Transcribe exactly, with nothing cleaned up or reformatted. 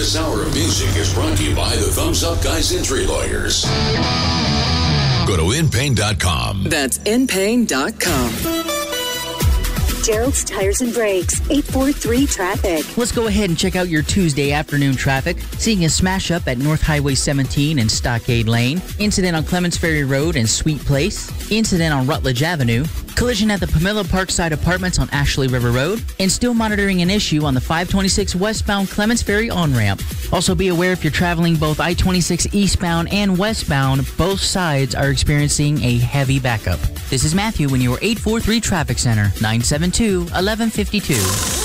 This hour of music is brought to you by the Thumbs Up Guys Injury Lawyers. Go to in pain dot com. That's in pain dot com. Gerald's Tires and Brakes, eight four three traffic. Let's go ahead and check out your Tuesday afternoon traffic. Seeing a smash up at North Highway seventeen and Stockade Lane. Incident on Clements Ferry Road and Sweet Place. Incident on Rutledge Avenue. Collision at the Pamela Parkside Apartments on Ashley River Road. And still monitoring an issue on the five twenty-six westbound Clements Ferry on-ramp. Also be aware if you're traveling both I twenty-six eastbound and westbound, both sides are experiencing a heavy backup. This is Matthew in your eight four three Traffic Center, nine seven two, one one five two.